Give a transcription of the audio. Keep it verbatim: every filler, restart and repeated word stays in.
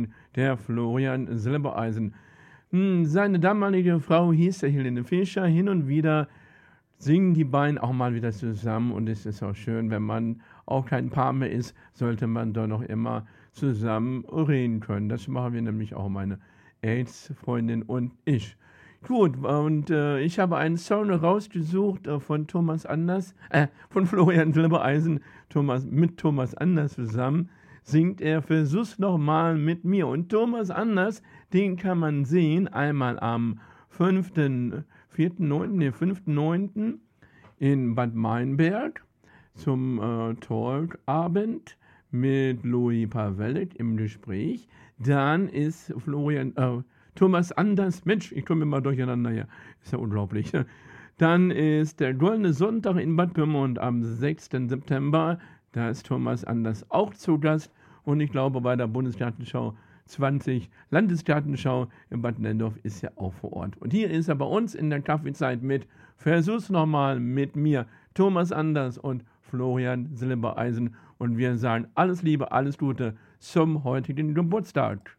Mann, der Florian Silbereisen. Hm, Seine damalige Frau hieß der Helene Fischer. Hin und wieder singen die beiden auch mal wieder zusammen und es ist auch schön, wenn man auch kein Paar mehr ist, sollte man doch noch immer zusammen reden können. Das machen wir nämlich auch, meine AIDS-Freundin und ich. Gut, und äh, ich habe einen Song rausgesucht äh, von Thomas Anders, äh, von Florian Silbereisen, Thomas, mit Thomas Anders zusammen, singt er Versuch's nochmal mit mir. Und Thomas Anders, den kann man sehen, einmal am fünften, vierten, neunten, nee, fünften, neunten in Bad Meinberg zum äh, Talkabend mit Louis Pavelik im Gespräch. Dann ist Florian, äh, Thomas Anders, Mensch, ich komme immer durcheinander hier, ist ja unglaublich. Dann ist der Goldene Sonntag in Bad Pyrmont am sechsten September, da ist Thomas Anders auch zu Gast und ich glaube bei der Bundesgartenschau zwanzig, Landesgartenschau in Bad Nendorf ist ja auch vor Ort. Und hier ist er bei uns in der Kaffeezeit mit Versuch's nochmal mit mir, Thomas Anders und Florian Silbereisen und wir sagen alles Liebe, alles Gute zum heutigen Geburtstag.